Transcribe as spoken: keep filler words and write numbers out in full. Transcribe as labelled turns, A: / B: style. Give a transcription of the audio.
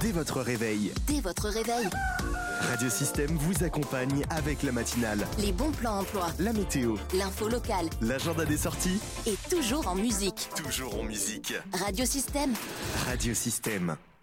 A: dès votre réveil.
B: Dès votre réveil.
A: Radio Système vous accompagne avec la matinale,
B: Les bons plans emploi,
A: la météo,
B: l'info locale
A: l'agenda des sorties,
B: et toujours en musique.
A: toujours en musique.
B: Radio Système.
A: Radio Système.